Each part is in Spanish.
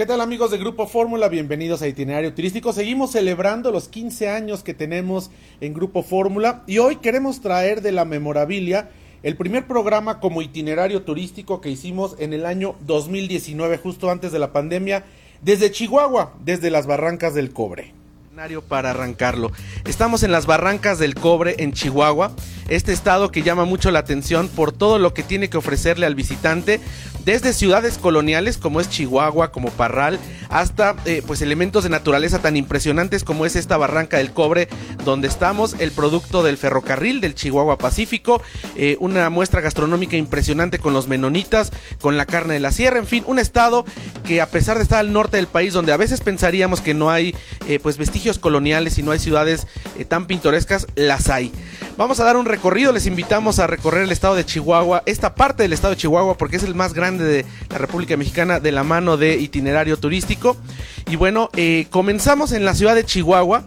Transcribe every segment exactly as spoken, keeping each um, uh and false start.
¿Qué tal, amigos de Grupo Fórmula? Bienvenidos a Itinerario Turístico. Seguimos celebrando los quince años que tenemos en Grupo Fórmula y hoy queremos traer de la memorabilia el primer programa como itinerario turístico que hicimos en el año dos mil diecinueve, justo antes de la pandemia, desde Chihuahua, desde las Barrancas del Cobre. Para arrancarlo, estamos en las Barrancas del Cobre en Chihuahua, este estado que llama mucho la atención por todo lo que tiene que ofrecerle al visitante, desde ciudades coloniales como es Chihuahua, como Parral, hasta eh, pues elementos de naturaleza tan impresionantes como es esta Barranca del Cobre donde estamos, el producto del ferrocarril del Chihuahua Pacífico, eh, una muestra gastronómica impresionante con los menonitas, con la carne de la sierra, en fin, un estado que a pesar de estar al norte del país, donde a veces pensaríamos que no hay eh, pues vestigios coloniales y no hay ciudades eh, tan pintorescas, las hay. Vamos a dar un recorrido, les invitamos a recorrer el estado de Chihuahua, esta parte del estado de Chihuahua porque es el más grande de la República Mexicana de la mano de Itinerario Turístico. Y bueno, eh, comenzamos en la ciudad de Chihuahua,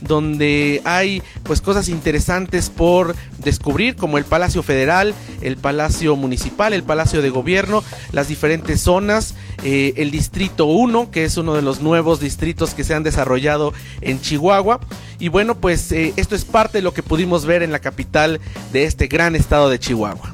donde hay pues cosas interesantes por descubrir, como el Palacio Federal, el Palacio Municipal, el Palacio de Gobierno, las diferentes zonas, eh, el Distrito uno, que es uno de los nuevos distritos que se han desarrollado en Chihuahua. Y bueno, pues eh, esto es parte de lo que pudimos ver en la capital de este gran estado de Chihuahua.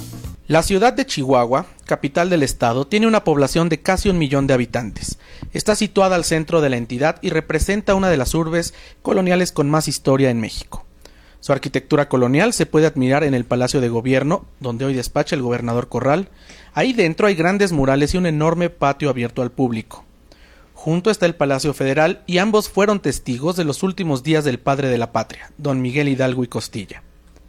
La ciudad de Chihuahua, capital del estado, tiene una población de casi un millón de habitantes. Está situada al centro de la entidad y representa una de las urbes coloniales con más historia en México. Su arquitectura colonial se puede admirar en el Palacio de Gobierno, donde hoy despacha el gobernador Corral. Ahí dentro hay grandes murales y un enorme patio abierto al público. Junto está el Palacio Federal y ambos fueron testigos de los últimos días del padre de la patria, don Miguel Hidalgo y Costilla.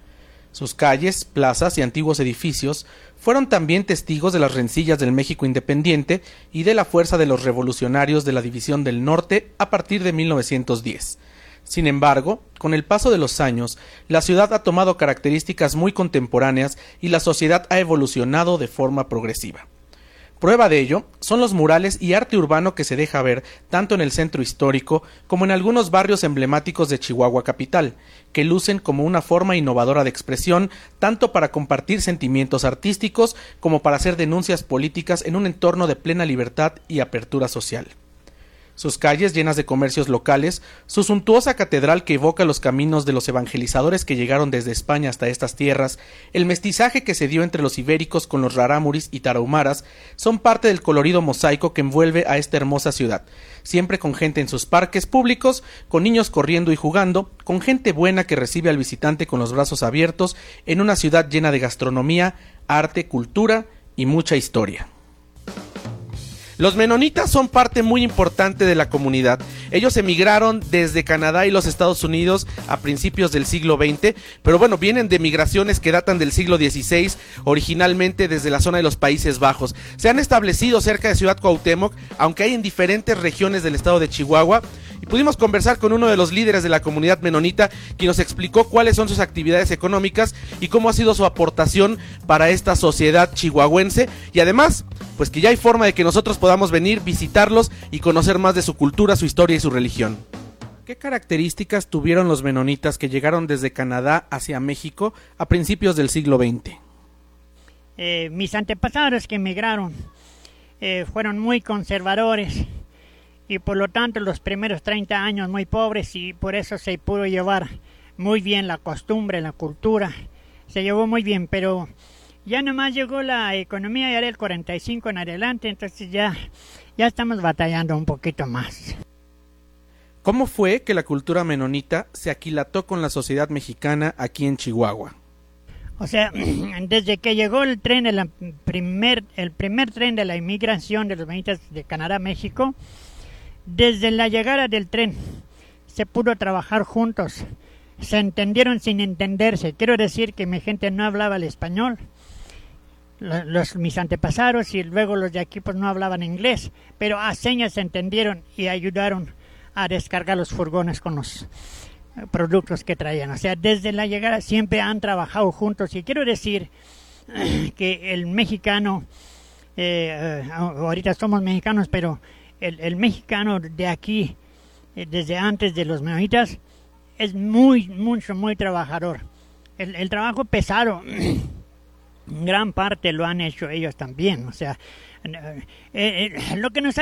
Sus calles, plazas y antiguos edificios fueron también testigos de las rencillas del México independiente y de la fuerza de los revolucionarios de la División del Norte a partir de mil novecientos diez. Sin embargo, con el paso de los años, la ciudad ha tomado características muy contemporáneas y la sociedad ha evolucionado de forma progresiva. Prueba de ello son los murales y arte urbano que se deja ver tanto en el centro histórico como en algunos barrios emblemáticos de Chihuahua capital, que lucen como una forma innovadora de expresión tanto para compartir sentimientos artísticos como para hacer denuncias políticas en un entorno de plena libertad y apertura social. Sus calles llenas de comercios locales, su suntuosa catedral que evoca los caminos de los evangelizadores que llegaron desde España hasta estas tierras, el mestizaje que se dio entre los ibéricos con los rarámuris y tarahumaras, son parte del colorido mosaico que envuelve a esta hermosa ciudad, siempre con gente en sus parques públicos, con niños corriendo y jugando, con gente buena que recibe al visitante con los brazos abiertos, en una ciudad llena de gastronomía, arte, cultura y mucha historia. Los menonitas son parte muy importante de la comunidad. Ellos emigraron desde Canadá y los Estados Unidos a principios del siglo veinte, pero bueno, vienen de migraciones que datan del siglo dieciséis, originalmente desde la zona de los Países Bajos. Se han establecido cerca de Ciudad Cuauhtémoc, aunque hay en diferentes regiones del estado de Chihuahua, y pudimos conversar con uno de los líderes de la comunidad menonita, quien nos explicó cuáles son sus actividades económicas y cómo ha sido su aportación para esta sociedad chihuahuense, y además, pues que ya hay forma de que nosotros podamos venir, visitarlos y conocer más de su cultura, su historia y su religión. ¿Qué características tuvieron los menonitas que llegaron desde Canadá hacia México a principios del siglo veinte? Eh, mis antepasados que emigraron eh, fueron muy conservadores y por lo tanto los primeros treinta años muy pobres, y por eso se pudo llevar muy bien la costumbre, la cultura, se llevó muy bien, pero ya nomás llegó la economía ya del cuarenta y cinco en adelante, entonces ya, ya estamos batallando un poquito más. ¿Cómo fue que la cultura menonita se aquilató con la sociedad mexicana aquí en Chihuahua? O sea, desde que llegó el tren, el primer, el primer tren de la inmigración de los menonitas de Canadá a México, desde la llegada del tren se pudo trabajar juntos, se entendieron sin entenderse. Quiero decir que mi gente no hablaba el español, los, los mis antepasados y luego los de aquí pues no hablaban inglés, pero a señas se entendieron y ayudaron a descargar los furgones con los productos que traían. O sea, desde la llegada siempre han trabajado juntos, y quiero decir que el mexicano, eh, ahorita somos mexicanos, pero el, el mexicano de aquí, eh, desde antes de los menonitas, es muy, mucho, muy trabajador. El, el trabajo pesado, gran parte lo han hecho ellos también. O sea, eh, eh, lo que nos